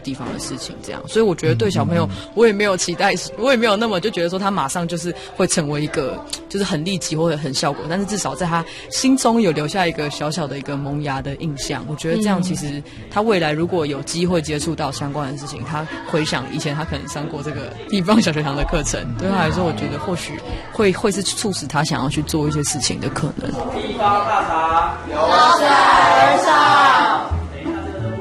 地方的事情，这样。所以我觉得对小朋友，我也没有期待，我也没有那么就觉得说他马上就是会成为一个就是很立即或者很效果，但是至少在他心中有留下一个小小的一个萌芽的印象。我觉得这样其实他未来如果有机会接触到相关的事情，他回想以前他可能上过这个地方小学堂的课程，对他来说，我觉得或许会是促使他想要去做一些事情的可能。 地方大茶由下而上。